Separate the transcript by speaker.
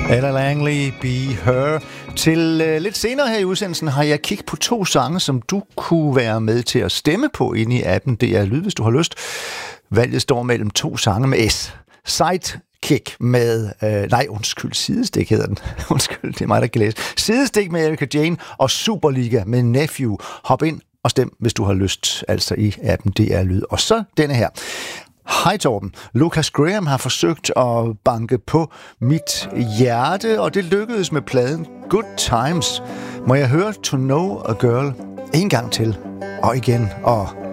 Speaker 1: Ella Langley, Be Her. Til lidt senere her i udsendelsen har jeg kigget på 2 sange, som du kunne være med til at stemme på inde i appen. Det er Lyd, hvis du har lyst. Valget står mellem 2 sange med S. Sidekick med... Sidestik hedder den. Undskyld, det er mig, der kan læse. Sidestik med Erika Jane og Superliga med Nephew. Hop ind og stem, hvis du har lyst, altså i appen DR Lyd. Og så denne her. Hej Torben. Lucas Graham har forsøgt at banke på mit hjerte, og det lykkedes med pladen Good Times. Må jeg høre To Know a Girl en gang til, og igen, og